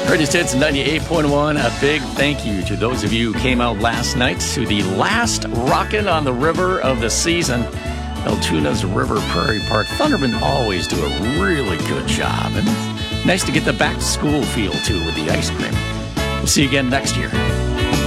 Greatest Hits 98.1. A big thank you to those of you who came out last night to the last Rockin' on the River of the season. Altoonah's River Prairie Park. Thunderbird always do a really good job. And nice to get the back-to-school feel, too, with the ice cream. We'll see you again next year.